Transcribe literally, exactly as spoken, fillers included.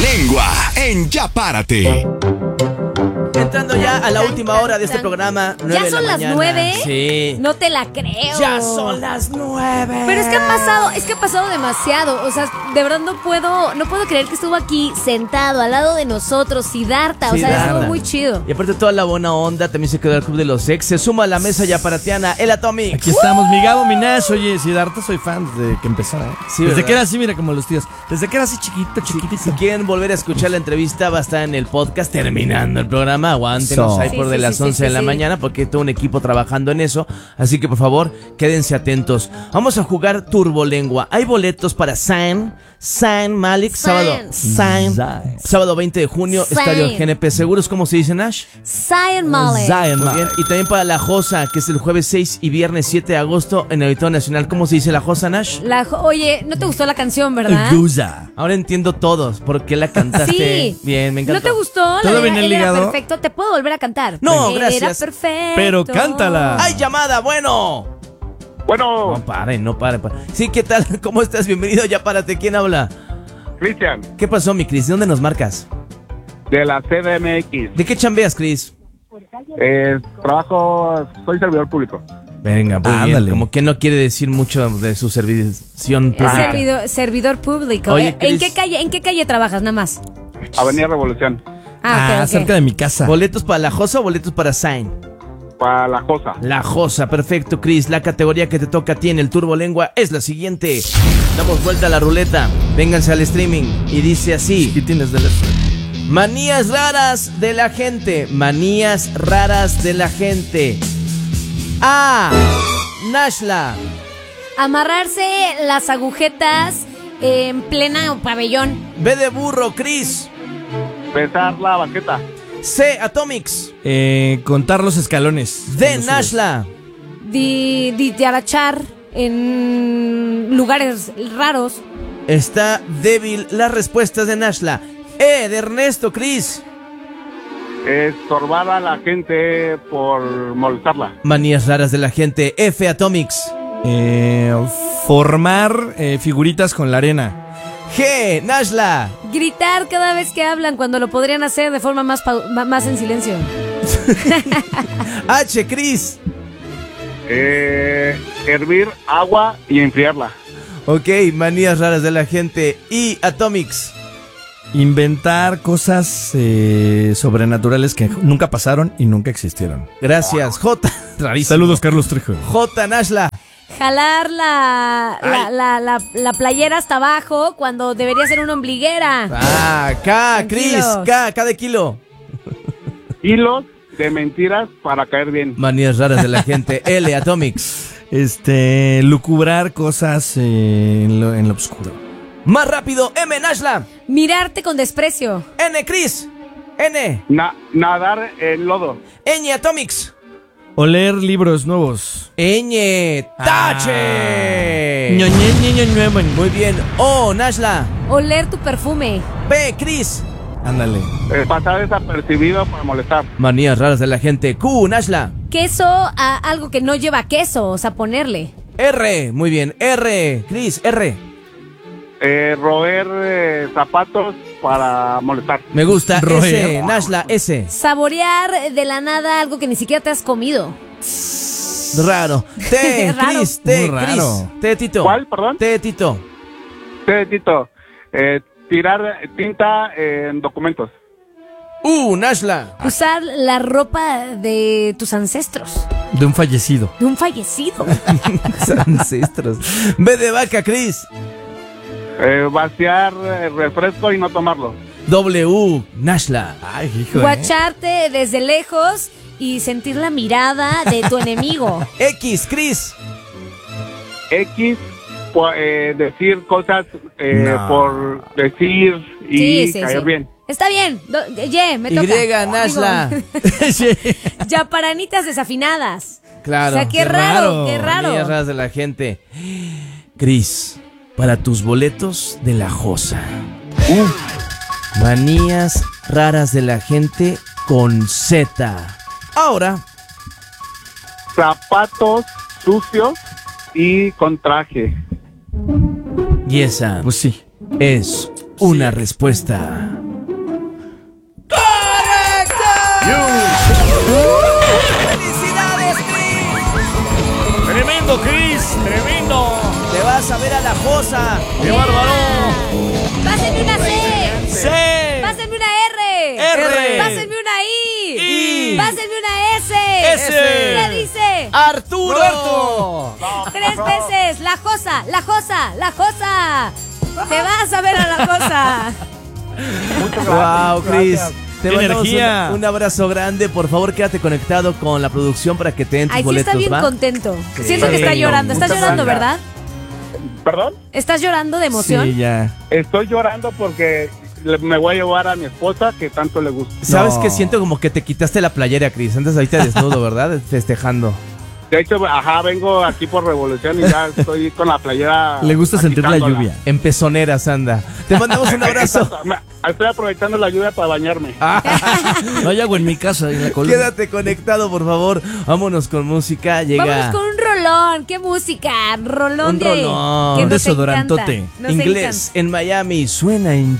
Turbolengua en Ya Párate. Entrando ya a la última hora de este programa. ¿Ya son las nueve? Sí. No te la creo. Ya son las nueve. Pero es que ha pasado, es que ha pasado demasiado. O sea, de verdad no puedo, no puedo creer que estuvo aquí sentado al lado de nosotros, Siddhartha. O sea, Siddhartha. estuvo muy chido. Y aparte toda la buena onda, también se quedó el Club de los Ex. Se suma a la mesa ya paratiana, el Atomic. Aquí estamos, mi Gabo, mi Nash. Oye, Siddhartha, soy fan desde que empezó, ¿eh? Sí, desde ¿verdad? que era así, mira, como los tíos. Desde que era así chiquito, chiquitito. Si quieren volver a escuchar la entrevista, va a estar en el podcast terminando el programa. Aguántenos So. ahí Sí, por sí, de sí, las sí, once sí, de la sí. mañana, porque hay todo un equipo trabajando en eso. Así que por favor, quédense atentos. Vamos a jugar Turbolengua. Hay boletos para Zayn, Zayn Malik, Zayn. sábado, Zayn, Zayn. sábado veinte de junio, Zayn. Estadio G N P Seguros, ¿cómo se dice, Nash? Zion Malik. Zion Muy bien. Malik. Y también para La Josa, que es el jueves seis y viernes siete de agosto en el Auditorio Nacional. ¿Cómo se dice La Josa, Nash? La jo- Oye, ¿no te gustó la canción, verdad? Guza. Ahora entiendo todos por qué la cantaste. Sí. Bien, me encantó. ¿No te gustó? La ¿Todo de venía Él era ligado? perfecto. ¿Te puedo volver a cantar? No, Él gracias. Era perfecto. Pero cántala. ¡Ay, llamada! Bueno. Bueno, No paren, no paren. paren. Sí, ¿qué tal? ¿Cómo estás? Bienvenido, ya párate. ¿Quién habla? Cristian, ¿Qué pasó, mi Cris? ¿De dónde nos marcas? de la C D M X. ¿De qué chambeas, Cris? Eh, trabajo, soy servidor público. Venga, muy bien. Ándale. Como que no quiere decir mucho de su servición Es pública. servidor, servidor público. Oye, Eh, ¿En Cris. qué calle, en qué calle trabajas, nada más? Avenida Revolución, Ah, Ah, ok, ok. cerca de mi casa. ¿Boletos para La Josa o boletos para Zayn? para La Josa. La Josa, perfecto, Cris. La categoría que te toca a ti en el Turbolengua es la siguiente. Damos vuelta a la ruleta. Vénganse al streaming. Y dice así. ¿Qué tienes de eso? Manías raras de la gente. Manías raras de la gente. A. Nashla. Amarrarse las agujetas en plena pabellón. B de burro, Chris. Besar la banqueta. C. Atomics. Eh, contar los escalones. D. Nashla. Di, di, de arachar en lugares raros. Está débil las respuestas de Nashla. E. De Ernesto, Chris. Estorbar a la gente por molestarla. Manías raras de la gente. F. Atomics. Eh, formar eh, figuritas con la arena. G. Nashla. Gritar cada vez que hablan cuando lo podrían hacer de forma más, pau- ma- más en silencio. H. Chris. Eh, hervir agua y enfriarla. Ok, manías raras de la gente. Y Atomics. Inventar cosas eh, sobrenaturales que nunca pasaron y nunca existieron. Gracias. J. Rarísimo. Saludos, Carlos Trejo. J. Nashla. Jalar la, la, Ay. la, la, la playera hasta abajo cuando debería ser una ombliguera. Ah, K. Chris. Tranquilos. K. K de kilo. Hilos de mentiras para caer bien. Manías raras de la gente. L. Atomics. Este, lucubrar cosas eh, en, lo, en lo oscuro. Más rápido. M. Nashla. Mirarte con desprecio. N. Chris. N. Na- nadar en lodo. Ñ. Atomics. Oler libros nuevos. Ñ. Tache. Ño, ñe, ñe, ño, ñue, ño. Muy bien. O. Nashla. Oler tu perfume. P. Chris. Ándale. Eh, pasar desapercibido para molestar. Manías raras de la gente. Q. Nashla. Queso a algo que no lleva queso, o sea, ponerle. R. Muy bien. R. Chris. R. Eh, roer eh, zapatos para molestar. Me gusta. Roer. S. Nashla. S. Saborear de la nada algo que ni siquiera te has comido. Raro. T. Raro. Chris. T. Muy Chris. raro. T. Tito. ¿Cuál, perdón? T. Tito. Sí, Tito. Eh, tirar tinta en documentos. U. Nashla. Usar la ropa de tus ancestros. De un fallecido. De un fallecido. Ancestros. B de vaca, Chris. Eh, vaciar eh, refresco y no tomarlo. W. Nashla. Ay, hijo. Guacharte desde lejos y sentir la mirada de tu enemigo. X. Chris. X, po- eh, decir cosas eh, No. por decir y Sí, sí, caer sí. bien. Está bien. Do- ye, me toca. Y. Nashla. Sí. Yaparanitas desafinadas. Claro. O sea, qué, qué raro, raro. qué raro. Manías raras de la gente. Chris, para tus boletos de La Josa. Manías raras de la gente con Z. Ahora, Zapatos sucios y con traje. y esa Pues sí. es una respuesta. ¡Felicidades, Chris! Tremendo, Chris, tremendo. Te vas a ver a la Josa. ¡Qué bárbaro! Pásenme una C. C. Pásenme una R. R. Pásenme una I. I. Pásenme una S. S. ¿Qué dice? Arturo. Roberto. Tres veces. La Josa, la Josa, la Josa. Te vas a ver a la Josa. Muchas Wow, gracias. Chris. Gracias. Te ¡Qué mandamos energía! un, un abrazo grande. Por favor, quédate conectado con la producción para que te den tus Ay, sí boletos, está bien ¿va? contento. Sí. Siento que está Sí, llorando. Estás muchas llorando, gracias. ¿verdad? ¿Perdón? ¿Estás llorando de emoción? Sí, ya. Estoy llorando porque le- me voy a llevar a mi esposa que tanto le gusta. ¿Sabes No. qué? Siento como que te quitaste la playera, Chris. Antes ahorita desnudo, ¿verdad? Festejando. De hecho, ajá, vengo aquí por Revolución y ya estoy con la playera. Le gusta sentir la agitándola. lluvia. En pezoneras, anda. Te mandamos un abrazo. Exacto. Me- Estoy aprovechando la lluvia para bañarme. No hay agua en mi casa, en la colonia. Quédate conectado, por favor. Vámonos con música. Llega Vámonos con un rolón. ¿Qué música? Rolón Un de. rolón. Que Un nos desodorantote. encanta. Nos inglés encanta. en Miami. Suena en